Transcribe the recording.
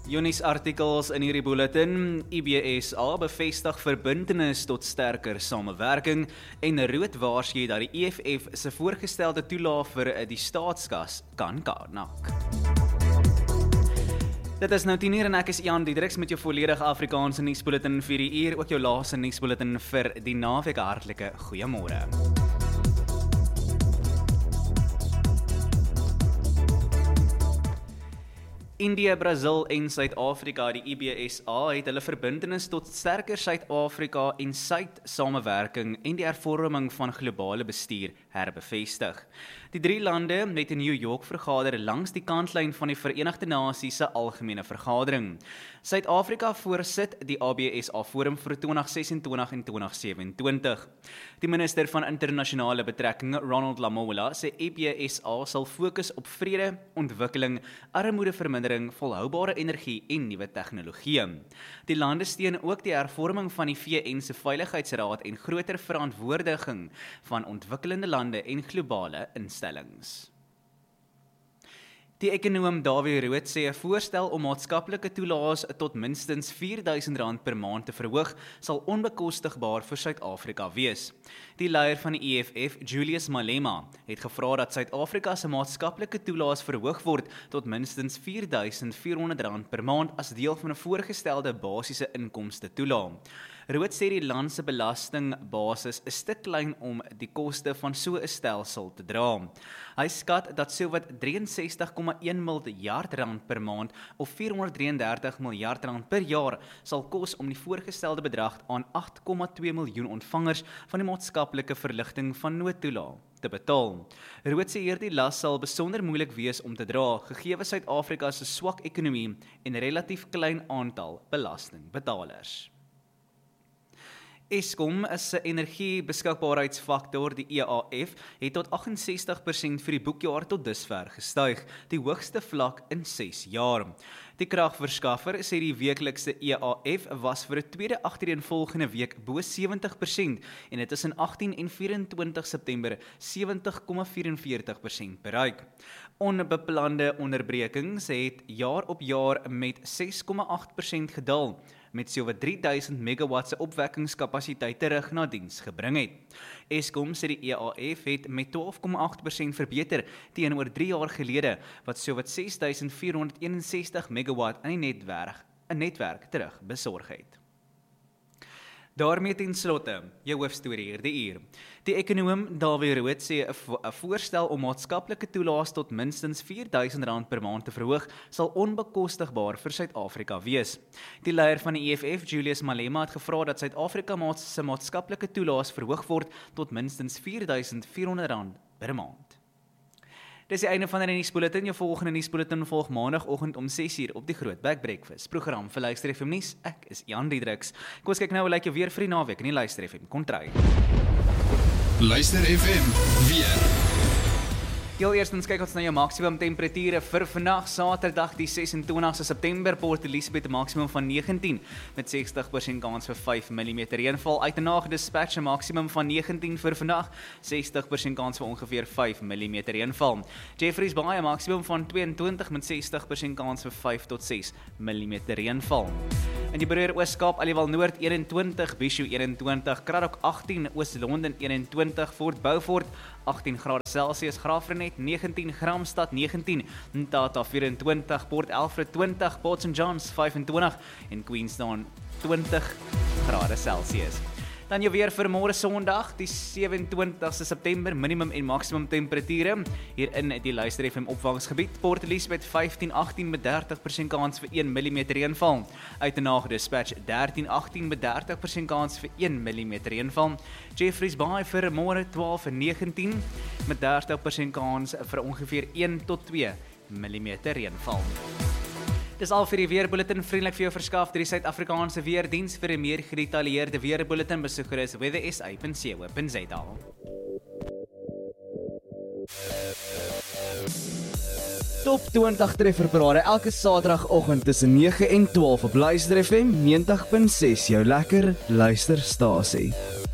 Jonis artikels in hierdie bulletin, IBSA bevestig verbintenis tot sterker samewerking en Rood waarsku dat die EFF se voorgestelde toelaag vir die staatskas kan knak. Dit is nou 10:00 en ek is Jan Diedriks met jou volledige Afrikaanse nuusbulletin vir die uur, ook jou laaste nuusbulletin vir die naweek. Hartlike goeiemôre. India, Brazil en Suid-Afrika, die IBSA, het hulle verbintenis tot sterker Suid-Afrika en samewerking en die hervorming van globale bestuur herbevestig. Die drie lande het in New York vergader langs die kantlyn van die Verenigde Nasies se algemene vergadering. Suid-Afrika voorsit die ABSA Forum vir 2026 en 2027. Die minister van internasionale betrekkinge, Ronald Lamola, sê IBSA sal fokus op vrede, ontwikkeling, armoedevermindering, volhoubare energie en nuwe tegnologie. Die lande steun ook die hervorming van die VN se Veiligheidsraad en groter verantwoordiging van ontwikkelende lande en globale instellings. Die ekonoom Dawie Rood sê 'n voorstel om maatskaplike toelaas tot minstens R4.000 per maand te verhoog sal onbekostigbaar vir Suid-Afrika wees. Die leier van die EFF, Julius Malema, het gevra dat Suid-Afrika se maatskaplike toelaas verhoog word tot minstens R4.400 per maand as deel van 'n voorgestelde basiese inkomste toelaag. Rood sê die land se belastingbasis is te klein om die koste van so 'n stelsel te dra. Hy skat dat sowat R63,1 miljard per maand of R433 miljard per jaar sal kos om die voorgestelde bedrag aan 8,2 miljoen ontvangers van die maatskaplike verligting van noodtoelaag te betaal. Rood sê hierdie las sal besonder moeilik wees om te dra, gegee Suid-Afrika se swak ekonomie en relatief klein aantal belastingbetalers. Eskom is 'n energiebeskikbaarheidsfaktor, die EAF, het tot 68% vir die boekjaar tot dusver gestyg, die hoogste vlak in 6 jaar. Die kragverskaffer sê die weeklikse EAF was vir 'n tweede agtereenvolgende week bo 70% en dit is in 18 en 24 September 70,44% bereik. Onbeplande onderbrekings het jaar op jaar met 6,8% gedaal, met sowat 3000 megawatt se opwekkingskapasiteit terug na diens gebring het. Eskom sê die EAF het met 12,8% verbeter teenoor 3 jaar gelede, wat sowat 6461 megawatt aan die netwerk terug besorg het. Daarmee ten slotte, jou hoofstorie hierdie uur. Die ekonoom Dawie Rood sê 'n voorstel om maatskaplike toelaas tot minstens R4.000 per maand te verhoog sal onbekostigbaar vir Suid-Afrika wees. Die leier van die EFF, Julius Malema, het gevra dat Suid-Afrika se maatskaplike toelaas verhoog word tot minstens R4.400 per maand. Dis die einde van die nuusbulletin. Jou volgende nuusbulletin volg maandagooggend om 6:00 op die Grootbek Breakfast program vir Luister FM nuus. Ek is Jan Diedriks. Kom ons kyk nou hoe lyk jou weer vir die naweek in die Luister FM kontry. Luister FM weer. Heel eerstens kyk ons na jou maksimum temperature vir vandag, Saterdag die 26ste September, Port Elizabeth maksimum van 19 met 60% kans vir 5 mm reënval. Uitenaag Dispatch 'n maksimum van 19 vir vandag, 60% kans vir ongeveer 5 mm reënval. Jeffreys Bay 'n maksimum van 22 met 60% kans vir 5 tot 6 mm reënval. In die Breër Oos-Kaap, Aliwal Noord 21, Bishu 21, Kraddock 18, Oos-London 21, Fort Beaufort 18 grade Celsius, Graafrenet 19, Gramstad 19, Mthatha 24, Port Alfred 20, Port St Johns 25 en Queenstown 20 grade Celsius. Dan jou weer vir môre Sondag, die 27ste September, minimum en maksimum temperature hier in die Luister FM opvangsgebied. Port Elizabeth 15-18 met 30% kans vir 1 mm reënval. Uitenaag Dispatch 13-18 met 30% kans vir 1 mm reënval. Jeffreys Bay vir môre 12-19 met 30% kans vir ongeveer 1 tot 2 mm reënval. Dis al vir die weerbulletin, vriendelik vir jou verskaf deur die Suid-Afrikaanse Weerdiens. Vir 'n meer gedetailleerde weerbulletin besoek gerus weathersa.co.za. Top 20 trefferparade elke Saterdagoggend tussen 9 en 12 op Luister FM 90.6, jou lekker luisterstasie.